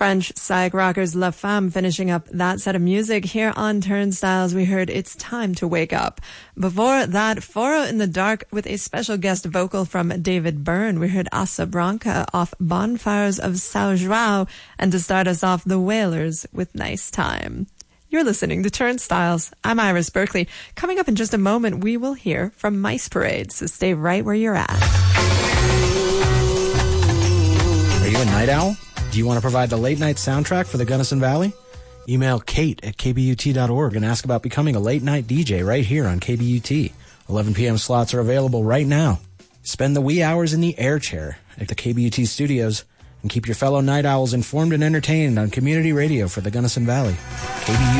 French psych rockers La Femme finishing up that set of music. Here on Turnstiles, we heard It's Time to Wake Up. Before that, Foro in the Dark with a special guest vocal from David Byrne. We heard Asa Branca off Bonfires of São João. And to start us off, The Wailers with Nice Time. You're listening to Turnstiles. I'm Iris Berkeley. Coming up in just a moment, we will hear from Mice Parade, so stay right where you're at. Are you a night owl? Do you want to provide the late-night soundtrack for the Gunnison Valley? Email Kate at kbut.org and ask about becoming a late-night DJ right here on KBUT. 11 p.m. slots are available right now. Spend the wee hours in the air chair at the KBUT studios and keep your fellow night owls informed and entertained on community radio for the Gunnison Valley. KBUT.